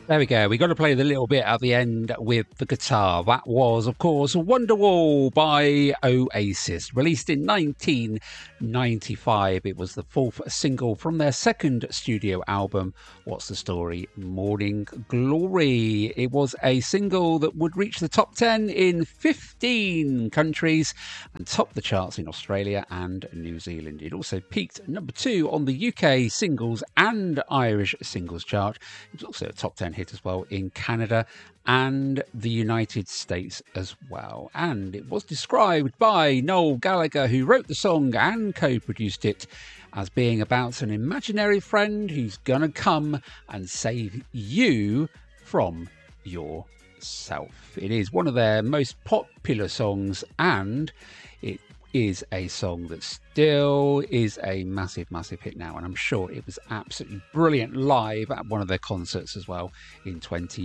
There we go. We got to play the little bit at the end with the guitar. That was, of course, Wonderwall by Oasis, released in 1995. It was the fourth single from their second studio album, What's the Story? Morning Glory. It was a single that would reach the top 10 in 15 countries and top the charts in Australia and New Zealand. It also peaked at number 2 on the UK singles and Irish singles chart. It was also a top 10 hit as well in Canada and the United States as well. And it was described by Noel Gallagher, who wrote the song and co-produced it, as being about an imaginary friend who's gonna come and save you from yourself. It is one of their most popular songs, and it is a song that still is a massive hit now, and I'm sure it was absolutely brilliant live at one of their concerts as well in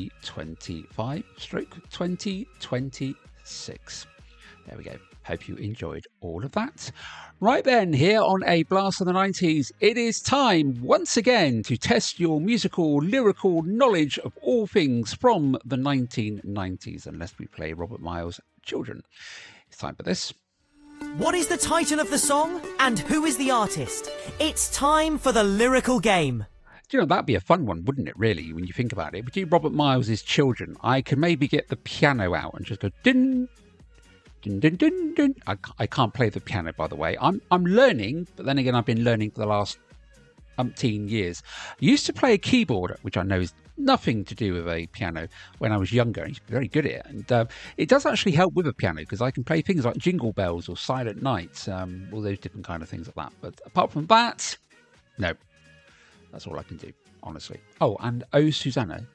2025/2026. There we go. Hope you enjoyed all of that. Right then, here on A Blast of the 90s, it is time once again to test your musical, lyrical knowledge of all things from the 1990s, unless we play Robert Miles' Children. It's time for this. What is the title of the song and who is the artist? It's time for the lyrical game. Do you know, that'd be a fun one, wouldn't it, really, when you think about it? If we do Robert Miles' Children, I could maybe get the piano out and just go din, din, din, din, din. I can't play the piano, by the way. I'm learning, but then again, I've been learning for the last umpteen years. I used to play a keyboard, which I know is nothing to do with a piano, when I was younger. I used to be very good at it, and it does actually help with a piano because I can play things like Jingle Bells or Silent Night, all those different kind of things like that. But apart from that, no, that's all I can do, honestly. Oh, and Oh Susanna,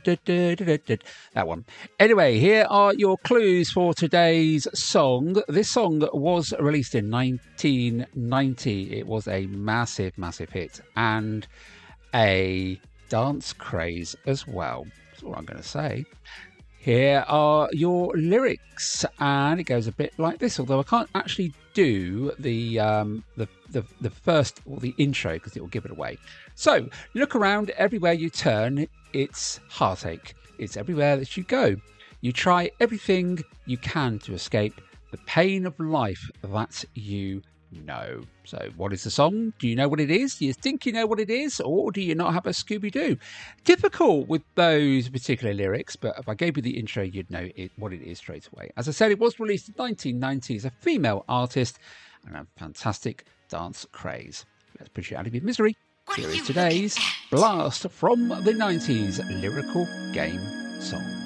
that one. Anyway, here are your clues for today's song. This song was released in 1990. It was a massive hit and a dance craze as well. That's all I'm going to say. Here are your lyrics, and it goes a bit like this. Although I can't actually do the first or the intro because it will give it away. So look around. Everywhere you turn, it's heartache. It's everywhere that you go. You try everything you can to escape the pain of life that you know. So what is the song? Do you know what it is? Do you think you know what it is? Or do you not have a Scooby-Doo? Difficult with those particular lyrics, but if I gave you the intro, you'd know what it is straight away. As I said, it was released in 1990 as a female artist and a fantastic dance craze. Let's push you out of your misery. Here is today's blast from the 90s lyrical game song.